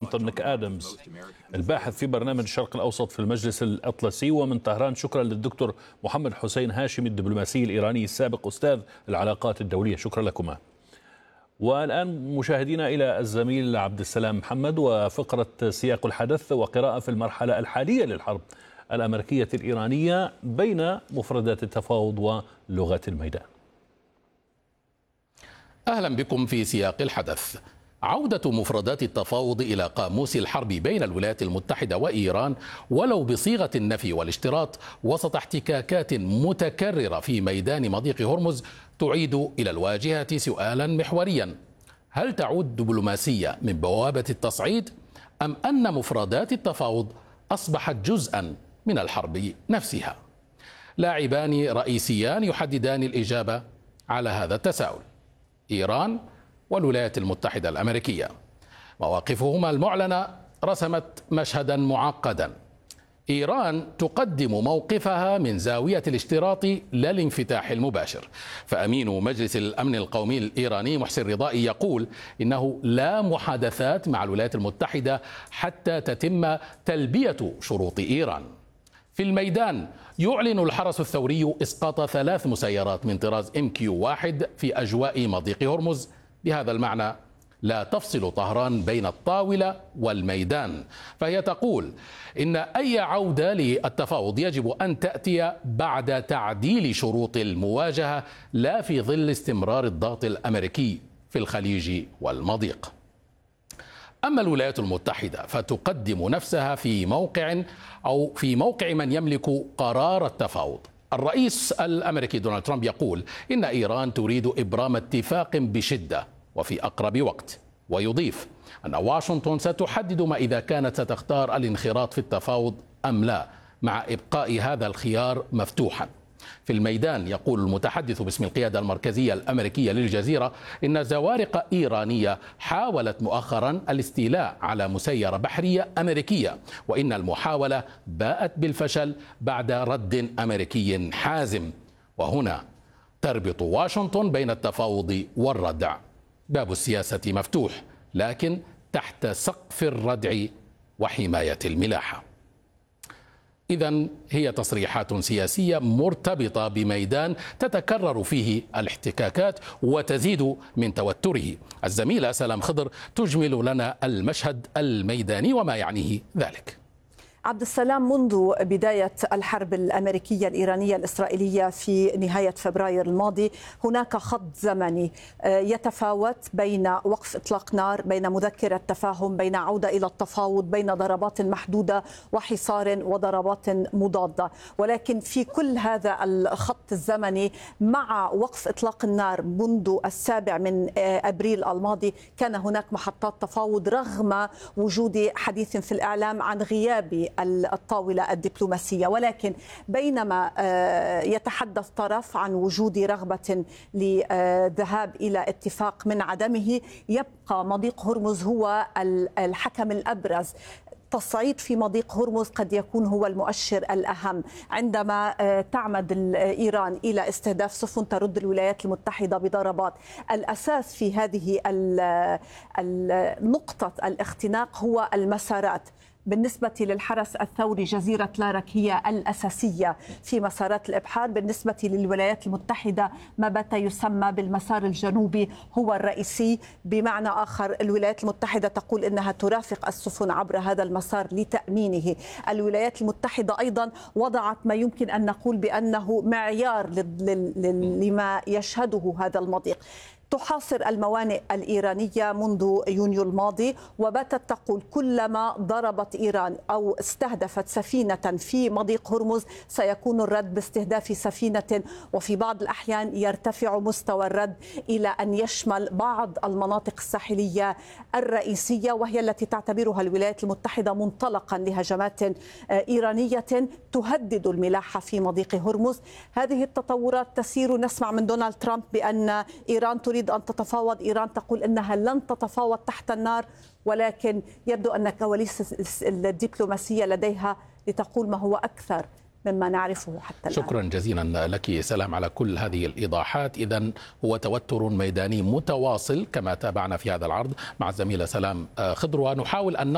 سناتور نيك آدمز الباحث في برنامج الشرق الأوسط في المجلس الأطلسي. ومن طهران شكرا للدكتور محمد حسين هاشمي الدبلوماسي الإيراني السابق أستاذ العلاقات الدولية، شكرا لكما. والآن مشاهدينا إلى الزميل عبد السلام محمد وفقرة سياق الحدث وقراءة في المرحلة الحالية للحرب الأمريكية الإيرانية بين مفردات التفاوض ولغة الميدان. أهلا بكم في سياق الحدث. عودة مفردات التفاوض إلى قاموس الحرب بين الولايات المتحدة وإيران ولو بصيغة النفي والاشتراط وسط احتكاكات متكررة في ميدان مضيق هرمز تعيد إلى الواجهة سؤالا محوريا: هل تعود دبلوماسية من بوابة التصعيد أم أن مفردات التفاوض أصبحت جزءا من الحرب نفسها؟ لاعبان رئيسيان يحددان الإجابة على هذا التساؤل: إيران والولايات المتحدة الأمريكية. مواقفهما المعلنة رسمت مشهدا معقدا. إيران تقدم موقفها من زاوية الاشتراط لا الانفتاح المباشر، فأمين مجلس الأمن القومي الإيراني محسن رضائي يقول إنه لا محادثات مع الولايات المتحدة حتى تتم تلبية شروط إيران. في الميدان يعلن الحرس الثوري إسقاط 3 مسيرات من طراز MQ-1 في أجواء مضيق هرمز. بهذا المعنى لا تفصل طهران بين الطاولة والميدان، فهي تقول إن أي عودة للتفاوض يجب أن تأتي بعد تعديل شروط المواجهة لا في ظل استمرار الضغط الأمريكي في الخليج والمضيق. أما الولايات المتحدة فتقدم نفسها في موقع من يملك قرار التفاوض. الرئيس الأمريكي دونالد ترامب يقول إن إيران تريد إبرام اتفاق بشدة وفي أقرب وقت، ويضيف أن واشنطن ستحدد ما إذا كانت ستختار الانخراط في التفاوض أم لا، مع إبقاء هذا الخيار مفتوحا. في الميدان يقول المتحدث باسم القيادة المركزية الأمريكية للجزيرة إن زوارق إيرانية حاولت مؤخرا الاستيلاء على مسيرة بحرية أمريكية، وإن المحاولة باءت بالفشل بعد رد أمريكي حازم. وهنا تربط واشنطن بين التفاوض والردع. باب السياسة مفتوح، لكن تحت سقف الردع وحماية الملاحة. إذن هي تصريحات سياسية مرتبطة بميدان تتكرر فيه الاحتكاكات وتزيد من توتره. الزميلة سلام خضر تجمل لنا المشهد الميداني وما يعنيه ذلك. عبد السلام، منذ بداية الحرب الأمريكية الإيرانية الإسرائيلية في نهاية فبراير الماضي هناك خط زمني يتفاوت بين وقف إطلاق نار، بين مذكرة تفاهم، بين عودة إلى التفاوض، بين ضربات محدودة وحصار وضربات مضادة. ولكن في كل هذا الخط الزمني مع وقف إطلاق النار منذ 7 أبريل الماضي كان هناك محطات تفاوض رغم وجود حديث في الإعلام عن غياب الطاولة الدبلوماسية. ولكن بينما يتحدث طرف عن وجود رغبة للذهاب إلى اتفاق من عدمه، يبقى مضيق هرمز هو الحكم الأبرز. تصعيد في مضيق هرمز قد يكون هو المؤشر الأهم عندما تعمد إيران إلى استهداف سفن ترد الولايات المتحدة بضربات. الأساس في هذه نقطة الاختناق هو المسارات. بالنسبة للحرس الثوري جزيرة لارك هي الأساسية في مسارات الإبحار. بالنسبة للولايات المتحدة ما بات يسمى بالمسار الجنوبي هو الرئيسي. بمعنى آخر الولايات المتحدة تقول إنها ترافق السفن عبر هذا المسار لتأمينه. الولايات المتحدة أيضا وضعت ما يمكن أن نقول بأنه معيار لما يشهده هذا المضيق. تحاصر الموانئ الإيرانية منذ يونيو الماضي، وباتت تقول كلما ضربت إيران أو استهدفت سفينة في مضيق هرمز سيكون الرد باستهداف سفينة، وفي بعض الأحيان يرتفع مستوى الرد إلى أن يشمل بعض المناطق الساحلية الرئيسية، وهي التي تعتبرها الولايات المتحدة منطلقا لهجمات إيرانية تهدد الملاحة في مضيق هرمز. هذه التطورات تسير. نسمع من دونالد ترامب بأن إيران تريد أن تتفاوض. إيران تقول إنها لن تتفاوض تحت النار، ولكن يبدو أن كواليس الدبلوماسية لديها لتقول ما هو أكثر مما نعرفه حتى الآن. شكرا جزيلا لك سلام على كل هذه الإيضاحات. إذن هو توتر ميداني متواصل كما تابعنا في هذا العرض مع الزميلة سلام خضر، ونحاول أن